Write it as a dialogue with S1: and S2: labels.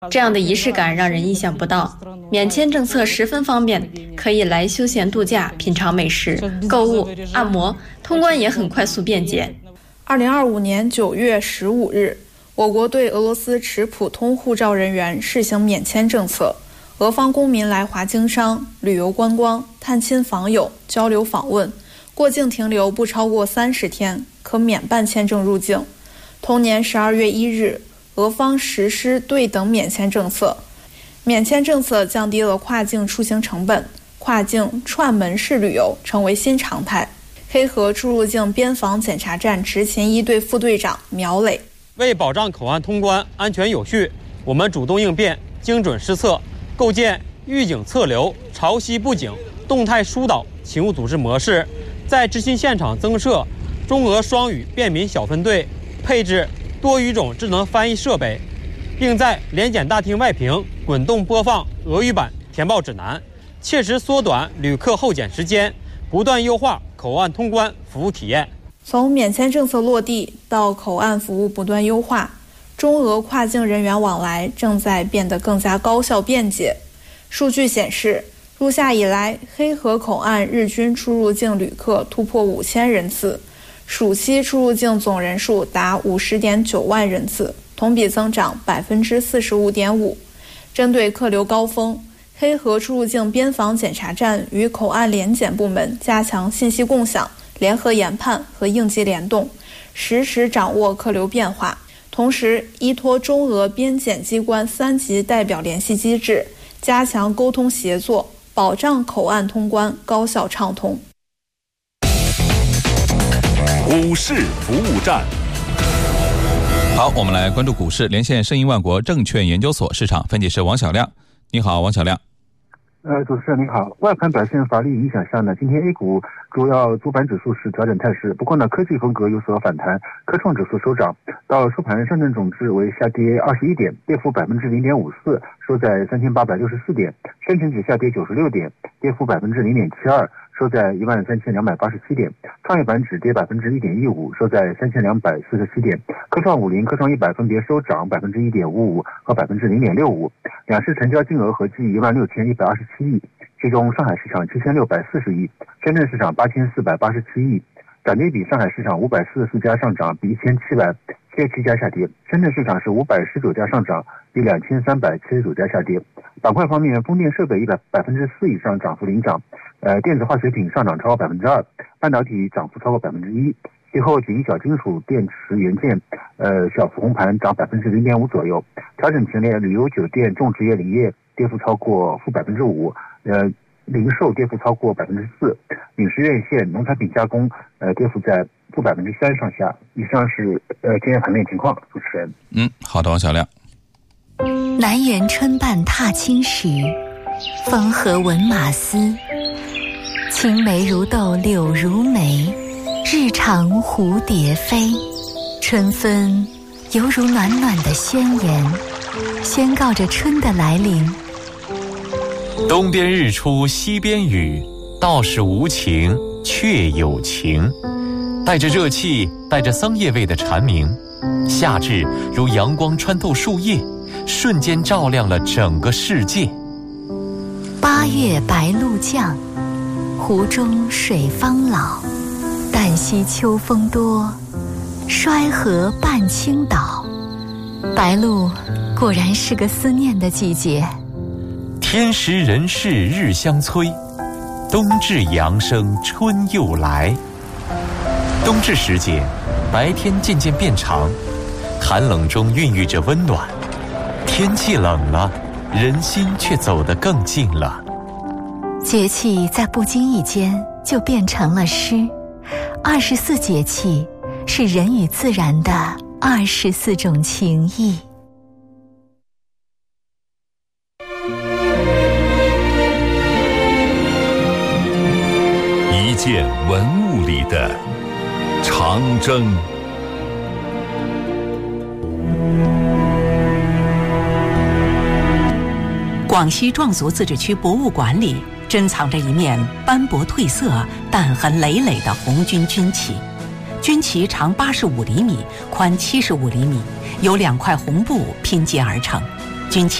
S1: 这样的仪式感让人意想不到。免签政策十分方便，可以来休闲度假、品尝美食、购物、按摩，通关也很快速便捷。
S2: 2025年9月15日，我国对俄罗斯持普通护照人员试行免签政策，俄方公民来华经商、旅游观光、探亲访友、交流访问，过境停留不超过30天，可免办签证入境。同年12月1日，俄方实施对等免签政策。免签政策降低了跨境出行成本，跨境串门式旅游成为新常态。黑河出入境边防检查站执勤一队副队长苗磊：
S3: 为保障口岸通关安全有序，我们主动应变，精准施策，构建预警测流、潮汐布警、动态疏导勤务组织模式，在执勤现场增设中俄双语便民小分队，配置多语种智能翻译设备，并在联检大厅外屏滚动播放俄语版填报指南，切实缩短旅客候检时间，不断优化口岸通关服务体验。
S2: 从免签政策落地到口岸服务不断优化，中俄跨境人员往来正在变得更加高效便捷。数据显示，入夏以来，黑河口岸日均出入境旅客突破5000人次，暑期出入境总人数达50.9万人次，同比增长45.5%。针对客流高峰，黑河出入境边防检查站与口岸联检部门加强信息共享、联合研判和应急联动，实时掌握客流变化。同时，依托中俄边检机关3级代表联系机制，加强沟通协作，保障口岸通关高效畅通。
S4: 股市服务站。
S5: 好，我们来关注股市，连线盛银万国证券研究所市场分析师王小亮。你好，王小亮。
S6: 主持人您好。外盘表现乏力影响下呢，今天 A 股主要主板指数是调整态势，不过呢，科技风格有所反弹，科创指数收涨，到收盘上证总指为下跌21点，跌幅0.54%，收在3864点；深成指下跌96点，跌幅0.72%，收在13287点；创业板指跌1.15%，收在3247点；科创50、科创100分别收涨1.55%和0.65%。两市成交金额合计16127亿，其中上海市场7640亿，深圳市场8487亿。涨跌比，上海市场544家上涨，比1777家下跌；深圳市场是519家上涨，比2379家下跌。板块方面，风电设备4%以上涨幅领涨，电子化学品上涨超过2%，半导体涨幅超过1%。其后仅小金属、电池元件，小幅红盘涨0.5%左右。调整前列，旅游、酒店、种植业、林业跌幅超过-5%，零售跌幅超过4%，饮食院线、农产品加工跌幅在-3%上下。以上是今天盘面情况。主持人。
S5: 好的，王小亮。
S7: 南园春半踏青时，风和闻马嘶。青梅如豆柳如眉，日长蝴蝶飞。春分犹如暖暖的宣言，宣告着春的来临。
S8: 东边日出西边雨，道是无情却有情。带着热气，带着桑叶味的蝉鸣，夏至如阳光穿透树叶，瞬间照亮了整个世界。
S7: 8月白露降，湖中水方老。旦夕秋风多，衰河半倾倒。白露果然是个思念的季节。
S8: 天时人事日相催，冬至阳生春又来。冬至时节，白天渐渐变长，寒冷中孕育着温暖。天气冷了，人心却走得更近了。
S7: 节气在不经意间就变成了诗。24节气是人与自然的24种情谊。
S4: 一件文物里的长征。
S9: 广西壮族自治区博物馆里珍藏着一面斑驳褪色、弹痕累累的红军军旗。军旗长85厘米，宽75厘米，由2块红布拼接而成。 军旗